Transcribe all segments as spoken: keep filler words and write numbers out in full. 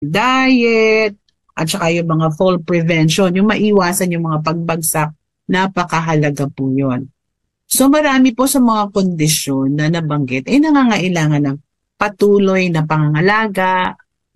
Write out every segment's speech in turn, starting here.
diet, at saka yung mga fall prevention, yung maiwasan yung mga pagbagsak, napakahalaga po yun. So marami po sa mga kondisyon na nabanggit ay nangangailangan ng patuloy na pangangalaga,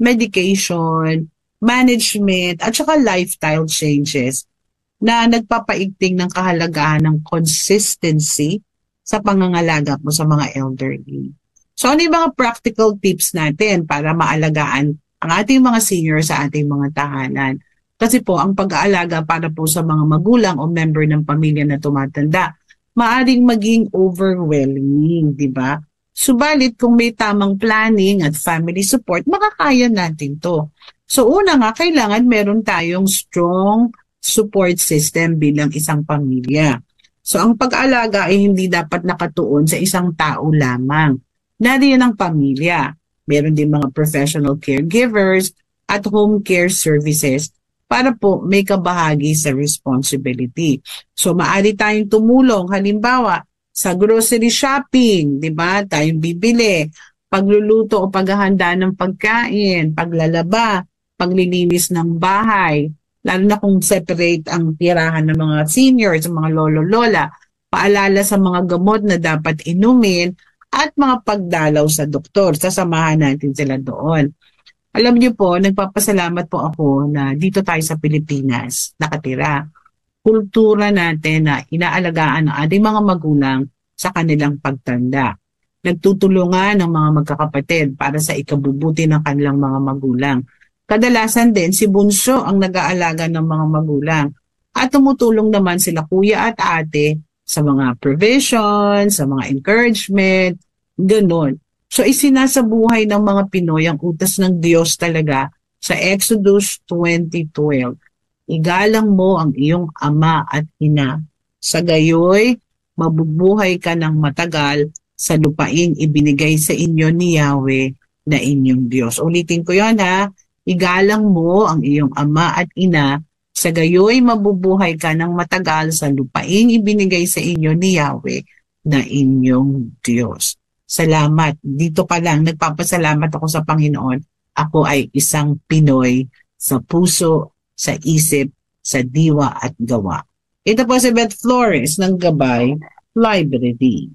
medication, management, at saka lifestyle changes na nagpapaigting ng kahalagahan ng consistency sa pangangalaga po sa mga elderly. So ano yung mga practical tips natin para maalagaan ang ating mga senior sa ating mga tahanan? Kasi po ang pag-aalaga para po sa mga magulang o member ng pamilya na tumatanda, maaring maging overwhelming, di ba? Subalit kung may tamang planning at family support, makakaya natin to. So una nga, kailangan meron tayong strong support system bilang isang pamilya. So ang pag-aalaga ay hindi dapat nakatuon sa isang tao lamang. Nariyan ang pamilya. Meron din mga professional caregivers at home care services para po may kabahagi sa responsibility. So maaari tayong tumulong halimbawa sa grocery shopping, di ba? Tayong bibili, pagluluto o paghahanda ng pagkain, paglalaba, paglilinis ng bahay, lalo na kung separate ang tirahan ng mga seniors, mga lolo-lola, paalala sa mga gamot na dapat inumin, at mga pagdalaw sa doktor. Sasamahan natin sila doon. Alam niyo po, nagpapasalamat po ako na dito tayo sa Pilipinas nakatira. Kultura natin na inaalagaan ng ating mga magulang sa kanilang pagtanda. Nagtutulungan ng mga magkakapatid para sa ikabubuti ng kanilang mga magulang. Kadalasan din si bunso ang nag-aalaga ng mga magulang at tumutulong naman sila kuya at ate sa mga provision, sa mga encouragement, ganun. So isinasabuhay ng mga Pinoy ang utos ng Diyos talaga sa Exodus twenty twelve. Igalang mo ang iyong ama at ina. Sa gayoy, mabubuhay ka ng matagal sa lupaing ibinigay sa inyo ni Yahweh na inyong Diyos. Ulitin ko yon ha. Igalang mo ang iyong ama at ina. Sa gayoy, mabubuhay ka ng matagal sa lupaing ibinigay sa inyo ni Yahweh na inyong Diyos. Salamat. Dito pa lang, nagpapasalamat ako sa Panginoon. Ako ay isang Pinoy sa puso, sa isip, sa diwa at gawa. Ito po si Beth Flores ng Gabay Library.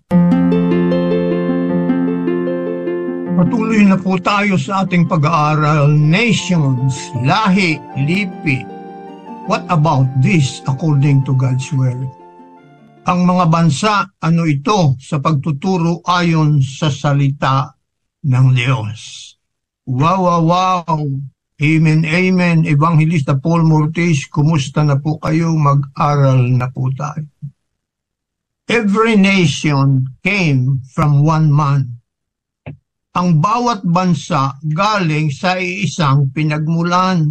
Patuloy na po tayo sa ating pag-aaral, nations, lahi, lipi. What about this according to God's word? Ang mga bansa, ano ito sa pagtuturo ayon sa salita ng Diyos? Wow, wow, wow! Amen, amen. Evangelista Paul Mortis, kumusta na po kayo? Mag-aral na po tayo. Every nation came from one man. Ang bawat bansa galing sa isang pinagmulan.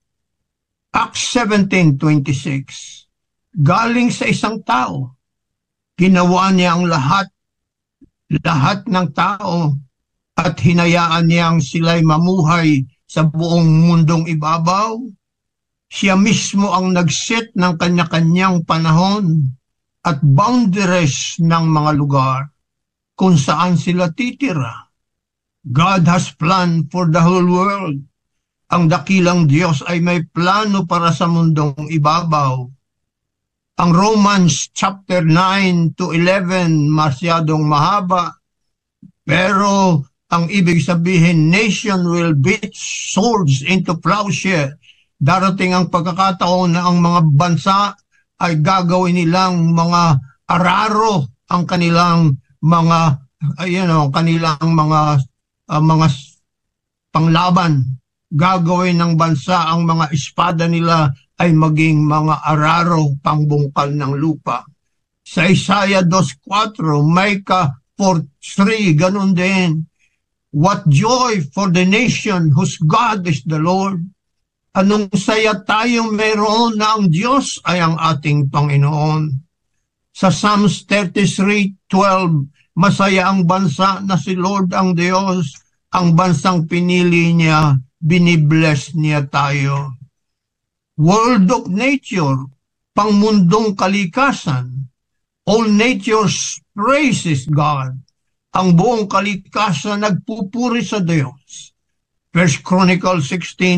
Acts seventeen twenty-six. Galing sa isang tao. Ginawa niya ang lahat, lahat ng tao at hinayaan niyang sila'y mamuhay sa buong mundong ibabaw. Siya mismo ang nag-set ng kanya-kanyang panahon at boundaries ng mga lugar kung saan sila titira. God has planned for the whole world. Ang dakilang Diyos ay may plano para sa mundong ibabaw. Ang Romans chapter nine to eleven masyadong mahaba, pero ang ibig sabihin, nation will beat swords into plowshare. Darating ang pagkakataon na ang mga bansa ay gagawin nilang mga araro ang kanilang mga, you know, kanilang mga uh, mga panglaban. Gagawin ng bansa ang mga espada nila ay maging mga araro pangbungkal ng lupa. Sa Isaiah two four, Micah four three, ganun din. What joy for the nation whose God is the Lord. Anong saya tayong meron na ang Diyos ay ang ating Panginoon. Sa Psalms thirty-three twelve, masaya ang bansa na si Lord ang Diyos, ang bansang pinili niya, binibless niya tayo. World of nature, pangmundong kalikasan, all nature praises God. Ang buong kalikasan nagpupuri sa Diyos. First Chronicles sixteen